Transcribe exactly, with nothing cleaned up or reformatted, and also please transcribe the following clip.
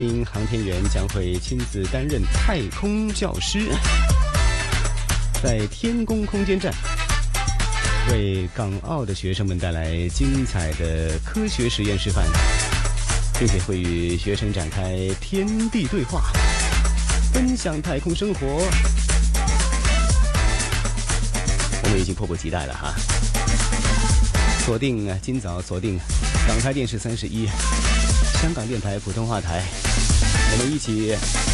名航天员将会亲自担任太空教师，在天宫空间站为港澳的学生们带来精彩的科学实验示范，并且会与学生展开天地对话，分享太空生活。我们已经迫不及待了哈！锁定啊，今早锁定港台电视三十一，香港电台普通话台，我们一起